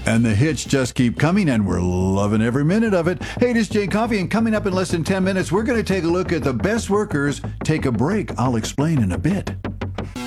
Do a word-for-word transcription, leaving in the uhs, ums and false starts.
And the hits just keep coming, and we're loving every minute of it. Hey, this is Jay Coffee, and coming up in less than ten minutes, we're going to take a look at the best workers take a break. I'll explain in a bit.